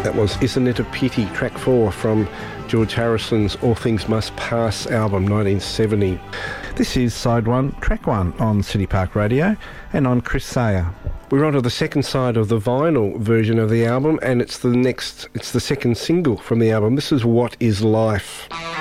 That was Isn't It a Pity, track 4 from George Harrison's All Things Must Pass album, 1970. This is side 1, track 1 on City Park Radio and on Chris Sayer. We're on to the second side of the vinyl version of the album, and it's the second single from the album. This is What Is Life.